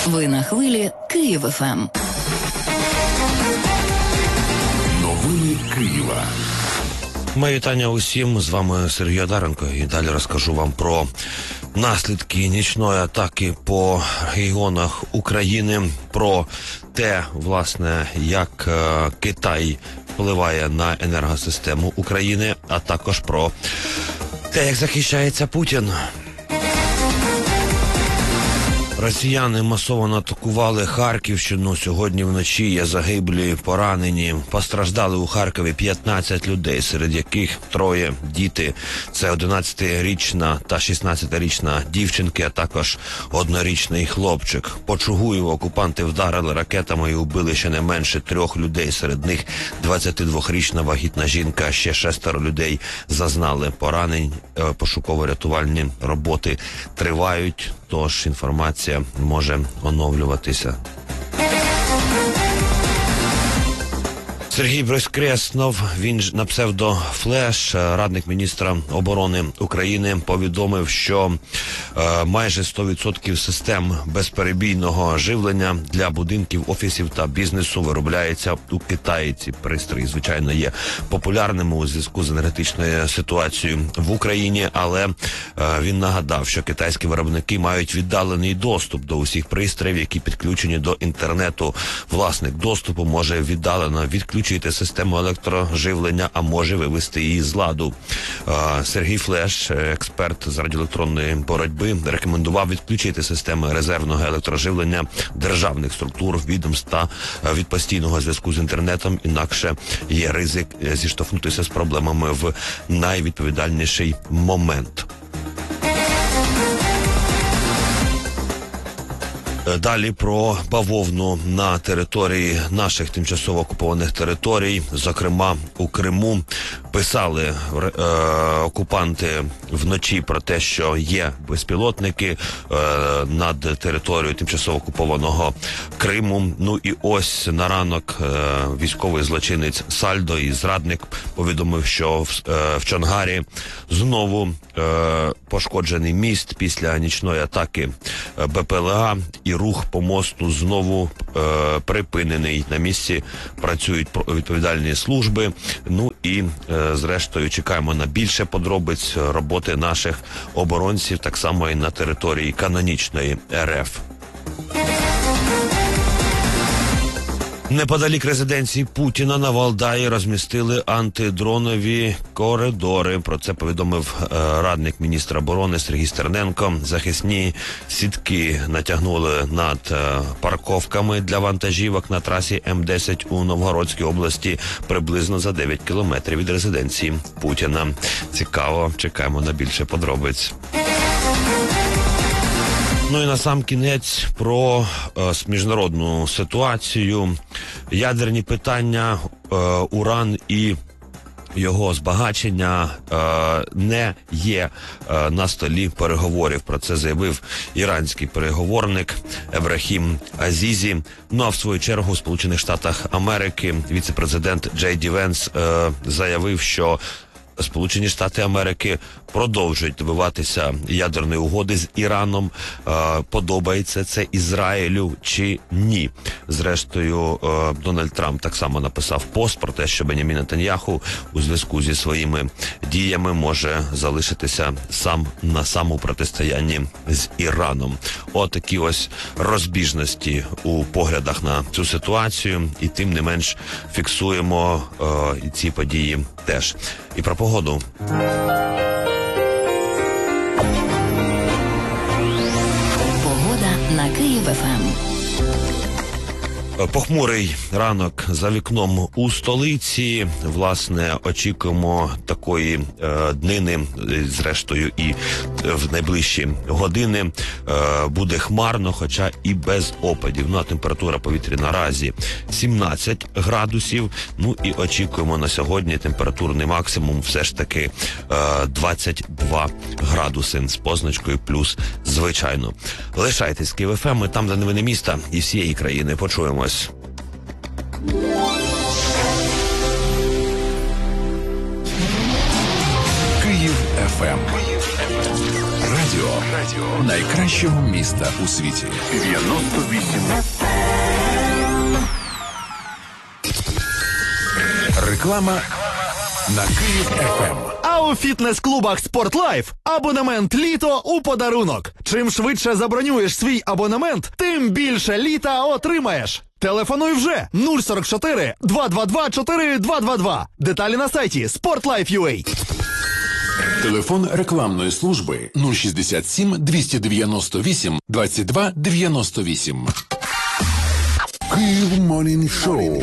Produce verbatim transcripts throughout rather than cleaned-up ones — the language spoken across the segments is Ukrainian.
Ви на хвилі Київ еф ем. Новини Києва. Моє вітання усім, з вами Сергій Одаренко, і далі розкажу вам про наслідки нічної атаки по регіонах України, про те, власне, як е, Китай впливає на енергосистему України, а також про те, як захищається Путін. Росіяни масово атакували Харківщину. Сьогодні вночі є загиблі, поранені. Постраждали у Харкові п'ятнадцять людей, серед яких троє діти. Це одинадцятирічна та шістнадцятирічна дівчинки, а також однорічний хлопчик. По Чугуєву окупанти вдарили ракетами і убили щонайменше трьох людей. Серед них двадцятидвохрічна вагітна жінка. Ще шестеро людей зазнали поранень. Пошуково-рятувальні роботи тривають, тож інформація може оновлюватися. Сергій Воскреснов, він ж на псевдо Флеш, радник міністра оборони України, повідомив, що е, майже сто відсотків систем безперебійного живлення для будинків, офісів та бізнесу виробляється у Китаї. Ці пристрої, звичайно, є популярними у зв'язку з енергетичною ситуацією в Україні, але е, він нагадав, що китайські виробники мають віддалений доступ до усіх пристроїв, які підключені до інтернету. Власник доступу може віддалено відключити систему електроживлення, а може вивести її з ладу. Сергій Флеш, експерт з радіоелектронної боротьби, рекомендував відключити системи резервного електроживлення державних структур, відомств та від постійного зв'язку з інтернетом, інакше є ризик зіштовхнутися з проблемами в найвідповідальніший момент. Далі про бавовну на території наших тимчасово окупованих територій, зокрема у Криму. Писали е, окупанти вночі про те, що є безпілотники е, над територією тимчасово окупованого Криму. Ну і ось на ранок е, військовий злочинець Сальдо і зрадник повідомив, що в, е, в Чонгарі знову е, пошкоджений міст після нічної атаки Б П Л А, і рух по мосту знову е, припинений. На місці працюють відповідальні служби. Ну і е, зрештою чекаємо на більше подробиць роботи наших оборонців, так само і на території канонічної Р Ф. Неподалік резиденції Путіна на Валдаї розмістили антидронові коридори. Про це повідомив е, радник міністра оборони Сергій Стерненко. Захисні сітки натягнули над е, парковками для вантажівок на трасі М десять у Новгородській області приблизно за дев'ять кілометрів від резиденції Путіна. Цікаво, чекаємо на більше подробиць. Ну і на сам кінець про е, міжнародну ситуацію. Ядерні питання, е, уран і його збагачення е, не є е, на столі переговорів. Про це заявив іранський переговорник Ебрахім Азізі. Ну а в свою чергу в Сполучених Штатах Америки віце-президент Джей Ді Венс е, заявив, що Сполучені Штати Америки продовжують добиватися ядерної угоди з Іраном. Е, подобається це Ізраїлю чи ні? Зрештою, е, Дональд Трамп так само написав пост про те, що Бенямін Нетаньяху у зв'язку зі своїми діями може залишитися сам на самому протистоянні з Іраном. Отакі ось розбіжності у поглядах на цю ситуацію, і тим не менш фіксуємо е, і ці події теж. І про погоду. Погода на Київ еф ем. Похмурий ранок за вікном у столиці. Власне, очікуємо такої е, днини, зрештою, і в найближчі години е, буде хмарно, хоча і без опадів. Ну, а температура повітря наразі сімнадцять градусів. Ну і очікуємо на сьогодні температурний максимум все ж таки е, двадцять два градуси з позначкою плюс, звичайно. Лишайтесь Київ еф ем, ми там, де новини міста і всієї країни. Почуємось. Київ еф ем. Радіо радіо найкращого міста у світі. дев'яносто вісім. Реклама на Київ еф ем. А у фітнес-клубах «Спортлайф» абонемент літо у подарунок. Чим швидше забронюєш свій абонемент, тим більше літа отримаєш. Телефонуй вже нуль сорок чотири два два два чотири два два два. Деталі на сайті спортлайф крапка ю а. Телефон рекламної служби нуль шістдесят сім двісті дев'яносто вісім двадцять два дев'яносто вісім. Київ Морнінг Шоу.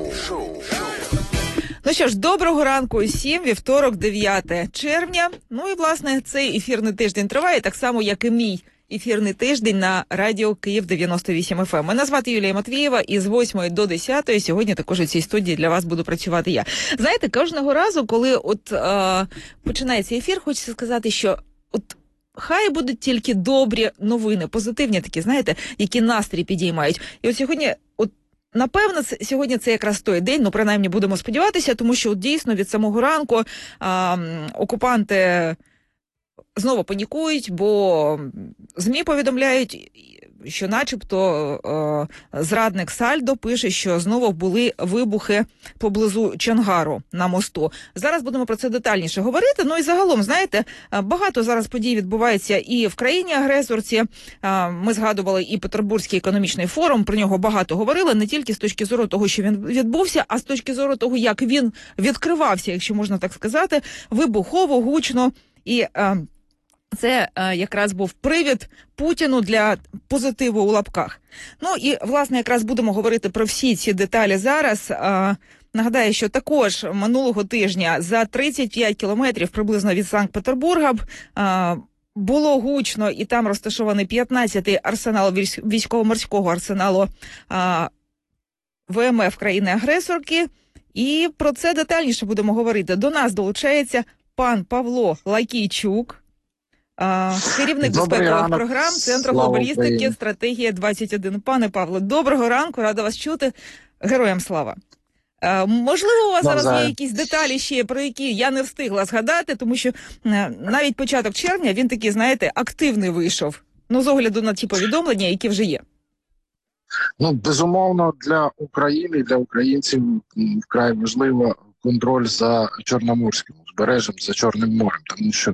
Ну що ж, доброго ранку усім, вівторок, дев'яте червня. Ну і, власне, цей ефірний тиждень триває, так само, як і мій ефірний тиждень на радіо Київ дев'яносто вісім еф ем. Мене звати Юлія Матвієва, і з восьмої до десятої сьогодні також у цій студії для вас буду працювати я. Знаєте, кожного разу, коли от е, починається ефір, хочеться сказати, що от хай будуть тільки добрі новини, позитивні такі, знаєте, які настрій підіймають. І от сьогодні, от напевно, це, сьогодні це якраз той день, ну, принаймні, будемо сподіватися, тому що, от, дійсно, від самого ранку а, окупанти знову панікують, бо ЗМІ повідомляють, що начебто е, зрадник Сальдо пише, що знову були вибухи поблизу Чонгару на мосту. Зараз будемо про це детальніше говорити. Ну і загалом, знаєте, багато зараз подій відбувається і в країні-агресорці. Е, ми згадували і Петербурзький економічний форум, про нього багато говорили, не тільки з точки зору того, що він відбувся, а з точки зору того, як він відкривався, якщо можна так сказати, вибухово, гучно. І е, це е, якраз був привід Путіну для позитиву у лапках. Ну і, власне, якраз будемо говорити про всі ці деталі зараз. Е, нагадаю, що також минулого тижня за тридцять п'ять кілометрів приблизно від Санкт-Петербурга е, було гучно, і там розташований п'ятнадцятий арсенал військово-морського арсеналу е, ве ем еф країни-агресорки. І про це детальніше будемо говорити. До нас долучається пан Павло Лакійчук, А, керівник безпекових програм Центру глобалістики «Стратегія двадцять один». Пане Павло, доброго ранку, рада вас чути. Героям слава. А, можливо, у вас Навзаєм. зараз є якісь деталі ще, про які я не встигла згадати, тому що навіть початок червня він такий, знаєте, активний вийшов. Ну, з огляду на ті повідомлення, які вже є. Ну, безумовно, для України, для українців вкрай важливо контроль за Чорноморським узбережжям, за Чорним морем, тому що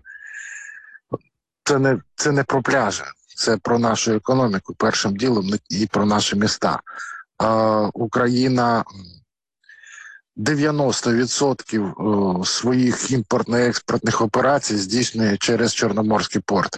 Це не, це не про пляжі, це про нашу економіку, першим ділом, і про наші міста. А Україна дев'яносто відсотків своїх імпортно-експортних операцій здійснює через Чорноморські порти.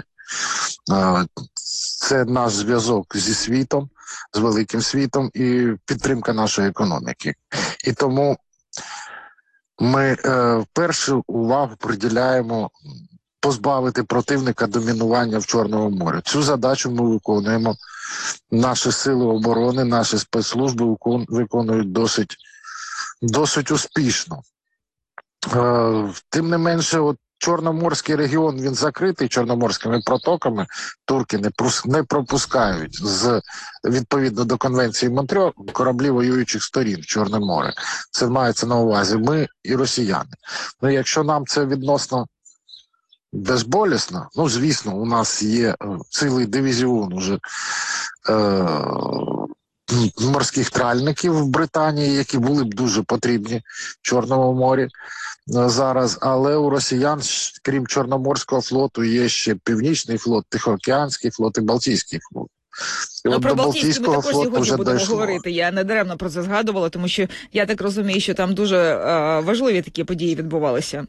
Це наш зв'язок зі світом, з великим світом і підтримка нашої економіки. І тому ми е, першу увагу приділяємо позбавити противника домінування в Чорному морі. Цю задачу ми виконуємо. Наші сили оборони, наші спецслужби виконують досить, досить успішно. Е, тим не менше, от Чорноморський регіон, він закритий чорноморськими протоками. Турки не, не пропускають з, відповідно до Конвенції Монтрьо, кораблі воюючих сторін в Чорне море. Це мається на увазі ми і росіяни. Ну, якщо нам це відносно безболісно, ну, звісно, у нас є е, цілий дивізіон уже е, морських тральників в Британії, які були б дуже потрібні в Чорному морі е, зараз, але у росіян, крім Чорноморського флоту, є ще Північний флот, Тихоокеанський флот і Балтійський флот. І ну, от про Балтійський ми також сьогодні будемо дійшло. говорити. Я не даремно про це згадувала, тому що я так розумію, що там дуже е, важливі такі події відбувалися.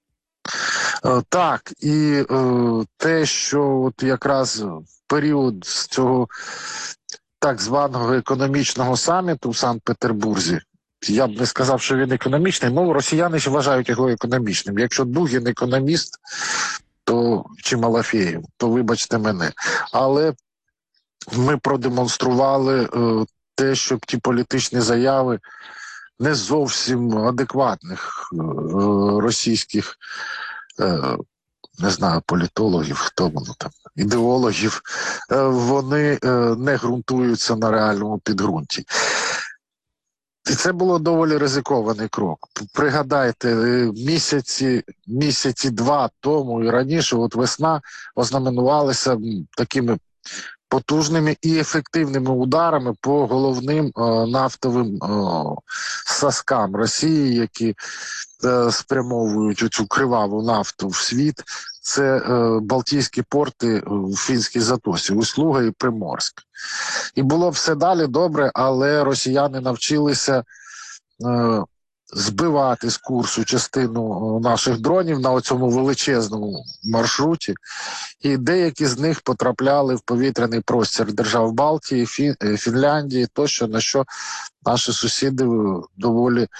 Так, і е, те, що от якраз в період з цього так званого економічного саміту в Санкт-Петербурзі, я б не сказав, що він економічний, ну, росіяни ж вважають його економічним. Якщо Дугін економіст, то чи Малафєєв, то вибачте мене. Але ми продемонстрували е, те, що ті політичні заяви не зовсім адекватних е, російських Е, не знаю, політологів, хто воно там, ідеологів, е, вони е, не ґрунтуються на реальному підґрунті. І це було доволі ризикований крок. Пригадайте, місяці, місяці два тому і раніше, от весна ознаменувалася такими потужними і ефективними ударами по головним о, нафтовим о, соскам Росії, які е, спрямовують цю криваву нафту в світ. Це е, Балтійські порти в Фінській затоці, Услуга і Приморськ. І було все далі добре, але росіяни навчилися е, збивати з курсу частину наших дронів на цьому величезному маршруті, і деякі з них потрапляли в повітряний простір держав Балтії, Фін, Фінляндії, тощо, на що наші сусіди доволі е,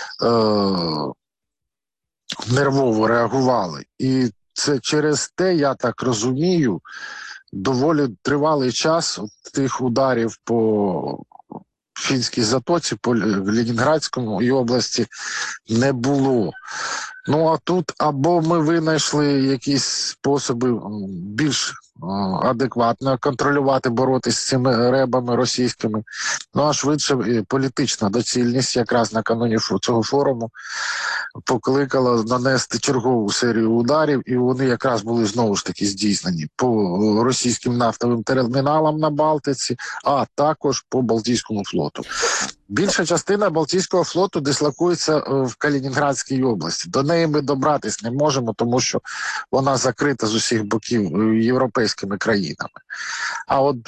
нервово реагували. І це через те, я так розумію, доволі тривалий час тих ударів по Фінській затоці, по Ленінградському і області не було. Ну, а тут або ми винайшли якісь способи більш адекватно контролювати, боротися з цими ребами російськими. Ну, а швидше політична доцільність якраз накануні цього форуму покликала нанести чергову серію ударів, і вони якраз були знову ж таки здійснені по російським нафтовим терміналам на Балтиці, а також по Балтійському флоту. Більша частина Балтійського флоту дислокується в Калінінградській області. До неї ми добратись не можемо, тому що вона закрита з усіх боків європейськими країнами. А от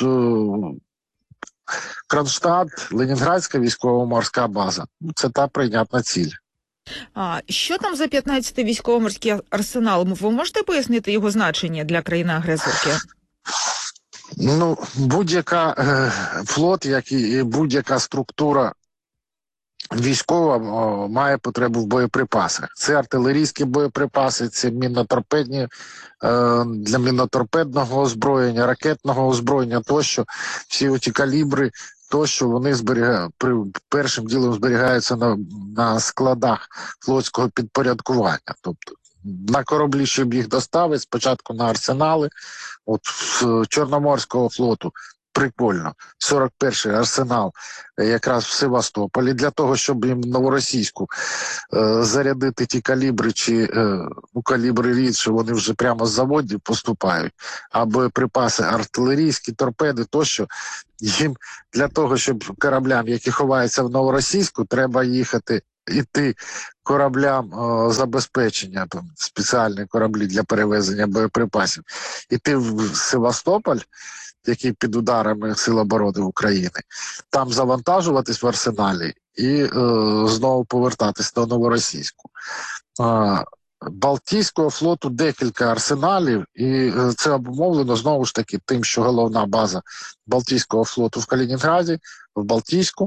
Кронштадт, Ленінградська військово-морська база – це та прийнятна ціль. А що там за п'ятнадцятий військово-морський арсенал? Ви можете пояснити його значення для країни-агресорки? Ну, будь-яка е, флот, як і будь-яка структура військова о, має потребу в боєприпасах. Це артилерійські боєприпаси, це міноторпедні, е, для міноторпедного озброєння, ракетного озброєння тощо. Всі оті калібри тощо, вони зберігають, при, першим ділом зберігаються на, на складах флотського підпорядкування. Тобто на кораблі, щоб їх доставити, спочатку на арсенали. От з Чорноморського флоту прикольно, сорок перший арсенал якраз в Севастополі, для того, щоб їм новоросійську е, зарядити ті калібри, чи е, ну, калібри рідше, вони вже прямо з заводів поступають, а боєприпаси артилерійські, торпеди тощо, їм для того, щоб кораблям, які ховаються в новоросійську, треба їхати, іти кораблям о, забезпечення, там, спеціальні кораблі для перевезення боєприпасів, іти в Севастополь, який під ударами Сил оборони України, там завантажуватись в арсеналі і е, знову повертатись до новоросійську. Е, Балтійського флоту декілька арсеналів, і е, це обумовлено знову ж таки тим, що головна база Балтійського флоту в Калінінграді, в Балтійську.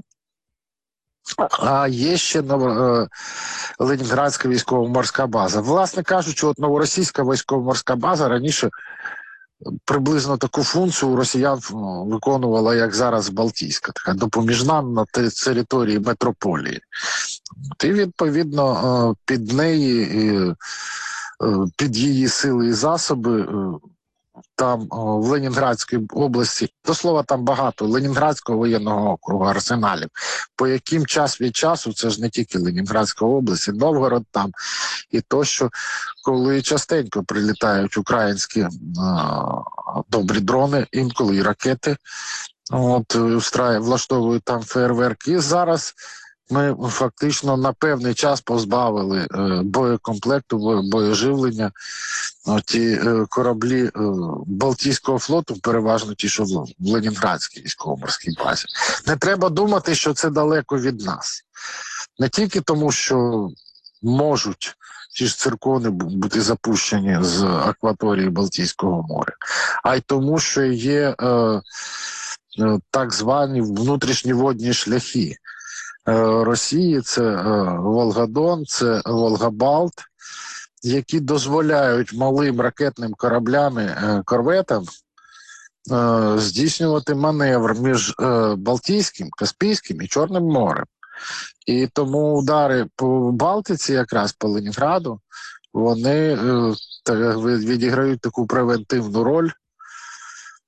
А є ще Ново... Ленінградська військово-морська база. Власне кажучи, от новоросійська військово-морська база раніше приблизно таку функцію у росіян виконувала, як зараз Балтійська, така допоміжна на території метрополії. І, відповідно, під неї, під її сили і засоби, там в Ленінградській області, до слова, там багато Ленінградського воєнного округу, арсеналів, по яким час від часу, це ж не тільки Ленінградська область, і Новгород там, і то, що коли частенько прилітають українські а, добрі дрони, інколи і ракети, от, влаштовують там фейерверки. І зараз ми фактично на певний час позбавили е, боєкомплекту, боєживлення ті е, кораблі е, Балтійського флоту, переважно ті, що в Ленінградській військово-морській базі. Не треба думати, що це далеко від нас. Не тільки тому, що можуть ті ж циркони бути запущені з акваторії Балтійського моря, а й тому, що є е, е, так звані внутрішні водні шляхи Росії, це Волгодон, це Волгабалт, які дозволяють малим ракетним кораблям, корветам здійснювати маневр між Балтійським, Каспійським і Чорним морем. І тому удари по Балтиці, якраз по Ленінграду, вони відіграють таку превентивну роль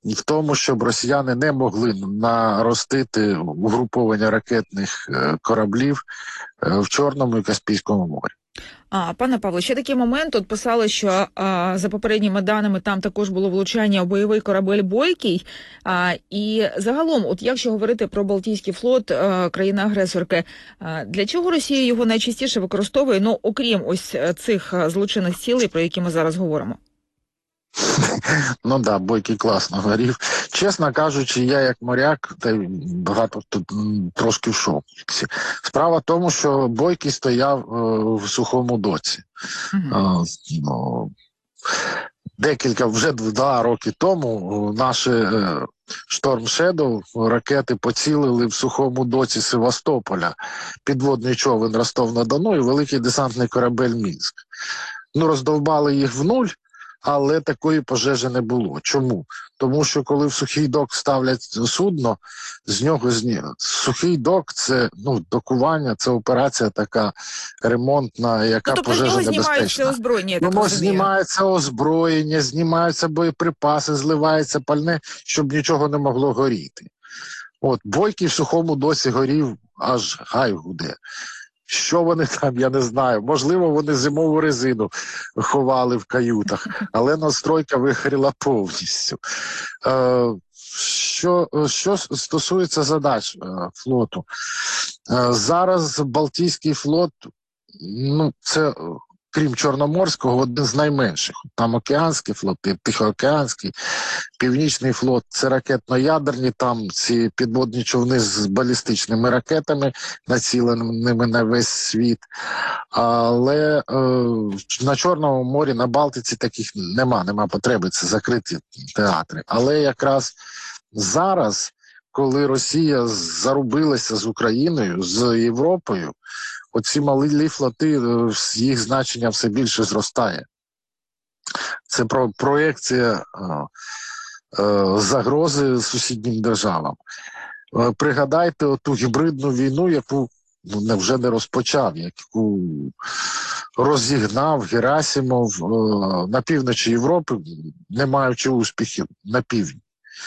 в тому, щоб росіяни не могли наростити угруповання ракетних кораблів в Чорному і Каспійському морі. А, пане Павло, ще такий момент. Тут писали, що а, за попередніми даними там також було влучання у бойовий корабель «Бойкий». А, і загалом, от якщо говорити про Балтійський флот а, країни-агресорки, а, для чого Росія його найчастіше використовує, ну, окрім ось цих злочинних цілей, про які ми зараз говоримо? Ну да, Бойкий класно горів. Чесно кажучи, я як моряк, та й багато тут трошки в шоці. Справа в тому, що Бойкий стояв е, в сухому доці. Mm-hmm. Е, ну, декілька, вже два роки тому наші е, Шторм Шедоу ракети поцілили в сухому доці Севастополя, підводний човен Ростов-на-Дону і великий десантний корабель Мінськ. Ну, роздовбали їх в нуль, але такої пожежі не було. Чому? Тому що коли в сухий док ставлять судно, з нього зні... сухий док – це ну, докування, це операція така ремонтна, яка ну, пожежа небезпечна. Знімається озброєння, я так ну, розумію. Знімається озброєння, знімаються боєприпаси, зливається пальне, щоб нічого не могло горіти. От, Бойкий в сухому досі горів, аж гай гуде. Що вони там, я не знаю. Можливо, вони зимову резину ховали в каютах, але настройка вигоріла повністю. Е, що, що стосується задач е, флоту, е, зараз Балтійський флот, ну, це, крім Чорноморського, один з найменших. Там океанський флот, Тихоокеанський, Північний флот – це ракетно-ядерні, там ці підводні човни з балістичними ракетами, націленими на весь світ. Але е, на Чорному морі, на Балтиці таких нема, нема потреби, це закриті театри. Але якраз зараз, коли Росія зарубилася з Україною, з Європою, оці малі флоти, їх значення все більше зростає. Це про проекція е, е, загрози сусіднім державам. Е, пригадайте оту гібридну війну, яку ну, не вже не розпочав, яку розігнав Герасимов е, на півночі Європи, не маючи успіхів на півдні.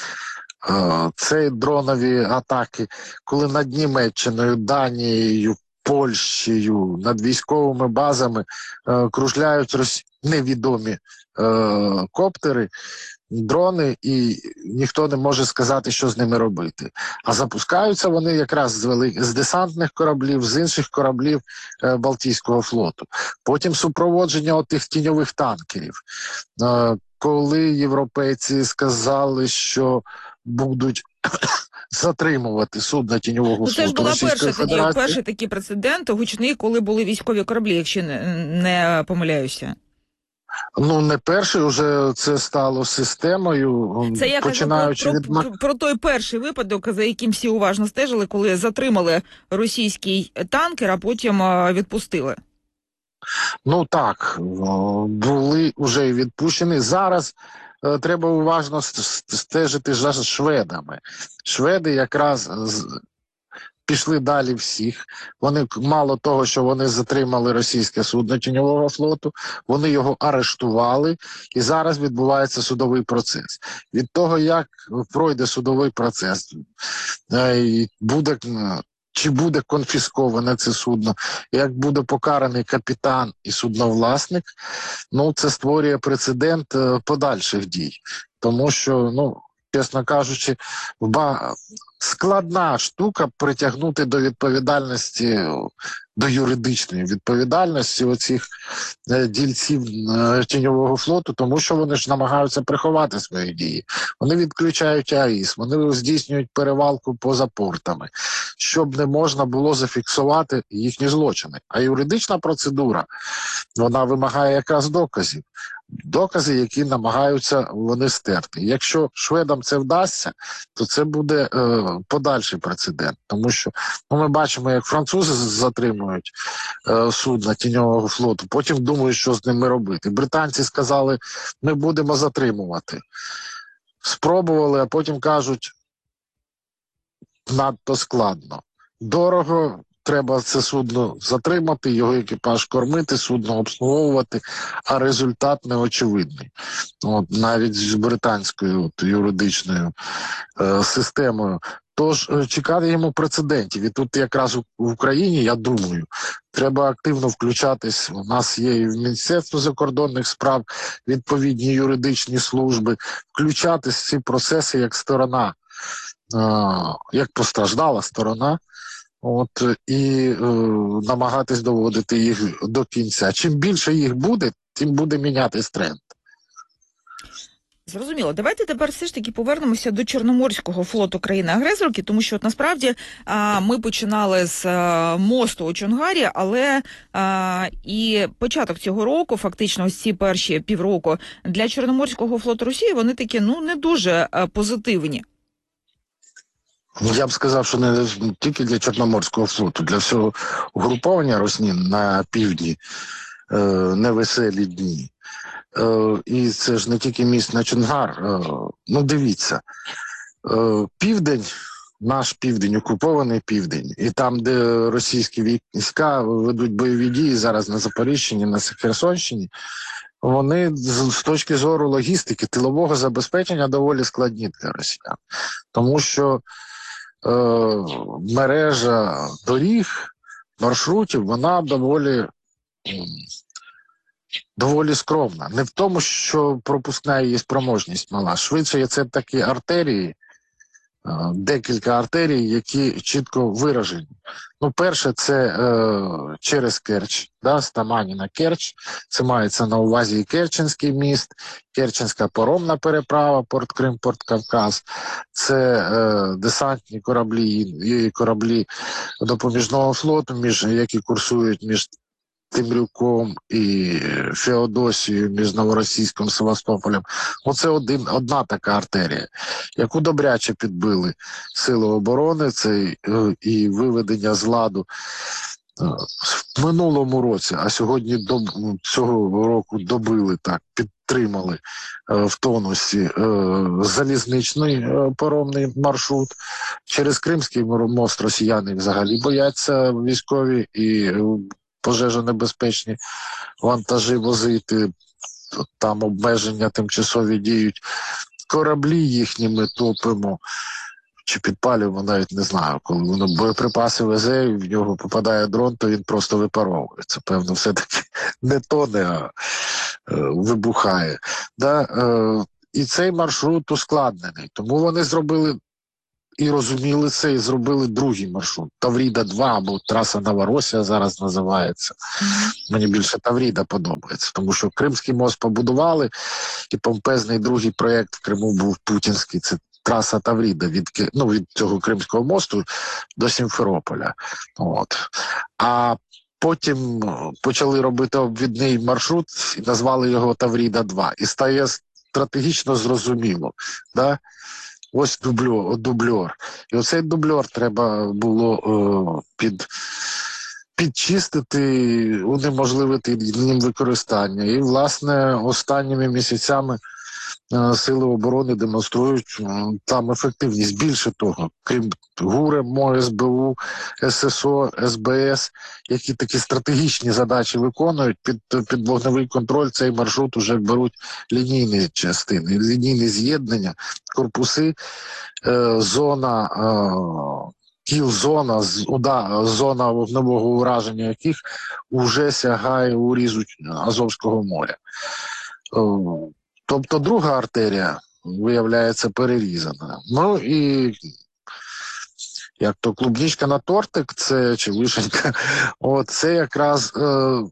Е, це дронові атаки, коли над Німеччиною, Данією, Польщею, над військовими базами е, кружляють рос... невідомі е, коптери, дрони, і ніхто не може сказати, що з ними робити. А запускаються вони якраз з, вели... з десантних кораблів, з інших кораблів е, Балтійського флоту. Потім супроводження отих тіньових танкерів. Е, коли європейці сказали, що будуть затримувати судна тіньового флоту. Це ж була перша тоді, перший такий прецедент гучний, коли були військові кораблі, якщо не, не помиляюся. Ну, не перший, вже це стало системою. Це я починаючи кажу про, від... про, про той перший випадок, за яким всі уважно стежили, коли затримали російський танкер, а потім відпустили. Ну так, були вже відпущені. Зараз треба уважно стежити за шведами. Шведи якраз пішли далі всіх. Вони, мало того, що вони затримали російське судно тіньового флоту, вони його арештували, і зараз відбувається судовий процес. Від того, як пройде судовий процес, буде... чи буде конфісковане це судно, як буде покараний капітан і судновласник, ну це створює прецедент подальших дій. Тому що, ну, чесно кажучи, складна штука притягнути до відповідальності, до юридичної відповідальності оцих дільців тіньового флоту, тому що вони ж намагаються приховати свої дії. Вони відключають АІС, вони здійснюють перевалку поза портами, щоб не можна було зафіксувати їхні злочини. А юридична процедура, вона вимагає якраз доказів. Докази, які намагаються вони стерти. Якщо шведам це вдасться, то це буде е, подальший прецедент. Тому що ну, ми бачимо, як французи затримують е, судна тіньового флоту, потім думають, що з ними робити. Британці сказали, ми будемо затримувати. Спробували, а потім кажуть, надто складно. Дорого, треба це судно затримати, його екіпаж кормити, судно обслуговувати, а результат неочевидний. От, навіть з британською от, юридичною е, системою. Тож е, чекати йому прецедентів. І тут якраз в, в Україні, я думаю, треба активно включатись. У нас є і в Міністерстві закордонних справ відповідні юридичні служби, включатись в ці процеси як сторона, е, як постраждала сторона, от, і е, намагатись доводити їх до кінця. Чим більше їх буде, тим буде мінятись тренд. Зрозуміло. Давайте тепер все ж таки повернемося до Чорноморського флоту країни-агресорки, тому що от насправді а, ми починали з а, мосту у Чонгарі, але а, і початок цього року, фактично ось ці перші півроку, для Чорноморського флоту Росії, вони такі, ну, не дуже а, позитивні. Я б сказав, що не тільки для Чорноморського флоту, для всього угруповання Росії на півдні е, невеселі дні. Е, і це ж не тільки міст на Чонгар. Е, ну, дивіться, е, південь, наш південь, окупований південь, і там, де російські війська ведуть бойові дії зараз на Запоріжчині, на Херсонщині, вони з, з точки зору логістики, тилового забезпечення доволі складні для росіян. Тому що е, мережа доріг, маршрутів, вона доволі доволі скромна. Не в тому, що пропускна її спроможність мала. Швидше це такі артерії, декілька артерій, які чітко виражені. Ну, перше, це е, через Керч, да, з Тамані на Керч. Це мається на увазі і Керченський міст, Керченська паромна переправа, Порт Крим, Порт Кавказ. Це е, десантні кораблі і кораблі допоміжного флоту, між, які курсують між Темрюком і Феодосією, між Новоросійськом і Севастополем. Оце один, одна така артерія, яку добряче підбили Сили оборони, це і виведення з ладу в минулому році, а сьогодні до цього року добили, так, підтримали в тонусі залізничний паромний маршрут. Через Кримський мост росіяни взагалі бояться військові і пожежонебезпечні вантажі возити, там обмеження тимчасові діють. Кораблі їхні ми топимо, чи підпалюємо, навіть не знаю. Коли воно боєприпаси везе, і в нього попадає дрон, то він просто випаровується. Певно, все-таки не тоне, а е, вибухає. Да? Е, і цей маршрут ускладнений. Тому вони зробили і розуміли це, і зробили другий маршрут. Тавріда два, або траса Новоросія зараз називається. Mm-hmm. Мені більше Тавріда подобається, тому що Кримський мост побудували, і помпезний другий проєкт в Криму був путінський. Це траса Тавріда від, ну, від цього Кримського мосту до Сімферополя. От. А потім почали робити обвідний маршрут і назвали його Тавріда два. І стає стратегічно зрозуміло, да? Ось дубльор, дубльор. І оцей дубльор треба було е, під, підчистити, унеможливити ним використання. І, власне, останніми місяцями е, Сили оборони демонструють е, там ефективність. Більше того, крім ГУР, МО, СБУ, ССО, СБС, які такі стратегічні задачі виконують, під, під вогневий контроль цей маршрут вже беруть лінійні частини, лінійні з'єднання, корпуси, е, зона, е, кіл-зона, уда, зона вогневого ураження яких вже сягає урізу Азовського моря. Е, тобто друга артерія виявляється перерізана. Ну і як то клубничка на тортик, це чи вишенька, от, це якраз е,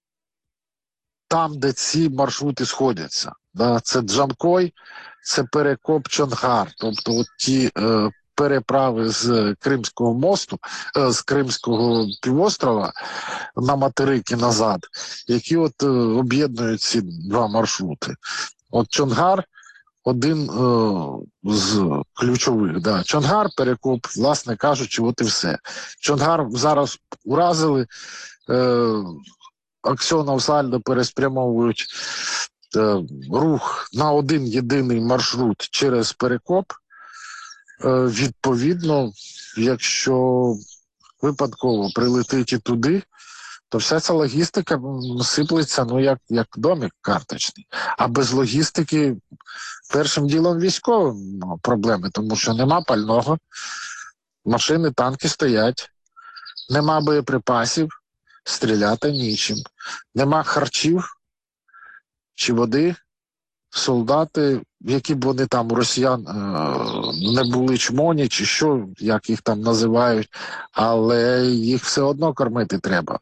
там, де ці маршрути сходяться. Да? Це Джанкой, це перекоп Чонгар, тобто от ті е, переправи з Кримського мосту, е, з Кримського півострова на материк і назад, які от е, об'єднують ці два маршрути. От Чонгар один е, з ключових. Да. Чонгар, перекоп, власне кажучи, от і все. Чонгар зараз уразили, е, Аксьонов, Сальдо переспрямовують е, рух на один єдиний маршрут через перекоп. Е, відповідно, якщо випадково прилетить і туди, то вся ця логістика сиплеться, ну, як, як домик карточний. А без логістики першим ділом військовим проблеми, тому що нема пального, машини, танки стоять, нема боєприпасів, стріляти нічим, нема харчів чи води. Солдати, які б вони там у росіян е, не були чмоні, чи що, як їх там називають, але їх все одно кормити треба.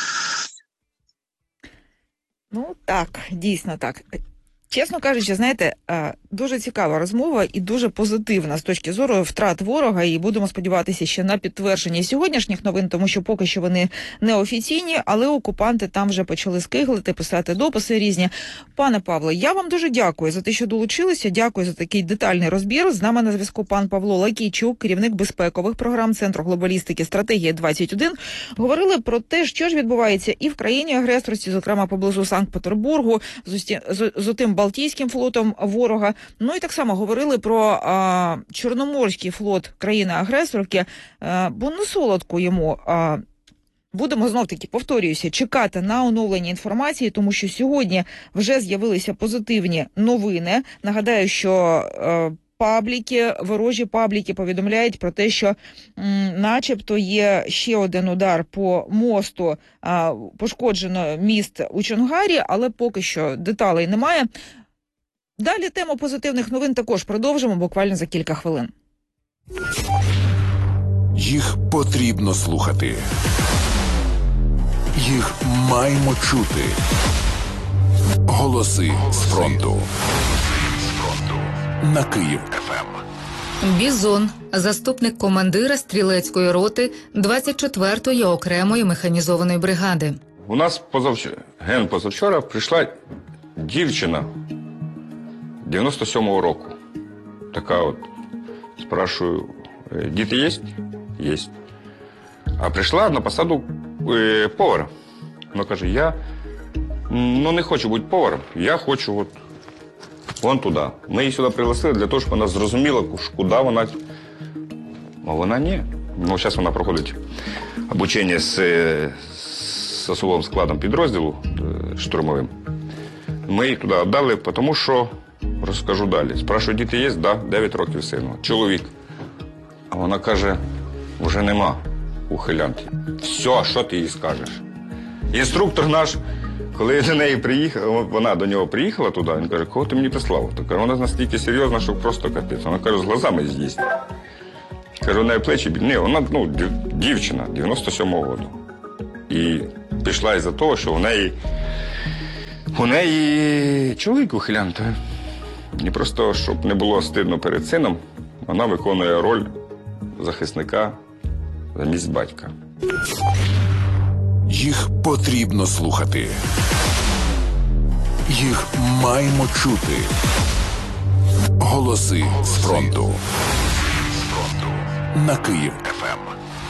Ну так, дійсно так. Чесно кажучи, знаєте, дуже цікава розмова і дуже позитивна з точки зору втрат ворога, і будемо сподіватися ще на підтвердження сьогоднішніх новин, тому що поки що вони неофіційні, але окупанти там вже почали скиглити, писати дописи різні. Пане Павло, я вам дуже дякую за те, що долучилися, дякую за такий детальний розбір. З нами на зв'язку пан Павло Лакійчук, керівник безпекових програм Центру глобалістики «Стратегія двадцять один». Говорили про те, що ж відбувається і в країні-агресорці, зокрема поблизу Санкт-Петербургу, з, усті... з, з тим Балтійським флотом ворога. Ну і так само говорили про а, Чорноморський флот країни-агресорки, а, бо не солодко йому. А, будемо знов-таки, повторююся, чекати на оновлення інформації, тому що сьогодні вже з'явилися позитивні новини. Нагадаю, що а, пабліки, ворожі пабліки повідомляють про те, що м, начебто є ще один удар по мосту, а, пошкоджено міст у Чонгарі, але поки що деталей немає. Далі тему позитивних новин також продовжимо буквально за кілька хвилин. Їх потрібно слухати. Їх маємо чути. Голоси з фронту. На Київ еф ем. Бізон, заступник командира стрілецької роти двадцять четвертої окремої механізованої бригади. У нас позавчора, ген позавчора прийшла дівчина дев'яносто сьомого року. Така от, спрашую, діти є? Є. А прийшла на посаду е, повара. Вона каже, я ну, не хочу бути поваром, я хочу от вон туди. Ми її сюди пригласили для того, щоб вона зрозуміла, куди вона. А вона ні. Ну, зараз вона проходить обучення з, з особовим складом підрозділу штурмовим. Ми її туди віддали, тому що, розкажу далі. Спрашую, діти є? Да, дев'ять років сину. Чоловік. А вона каже, вже нема ухилянки. Все, що ти їй скажеш? Інструктор наш, коли до неї приїхав, вона до нього приїхала туди, він каже, кого ти мені прислав? То каже, вона настільки серйозна, що просто капець. Вона каже, з глазами з'їсть. Каже, у неї плечі, ні, вона, ну, дівчина, дев'яносто сьомого року. І пішла із-за того, що у неї, у неї чоловік ухилянт. І просто, щоб не було стидно перед сином, вона виконує роль захисника замість батька. Їх потрібно слухати. Їх маємо чути. Голоси з фронту. На Київ еф ем.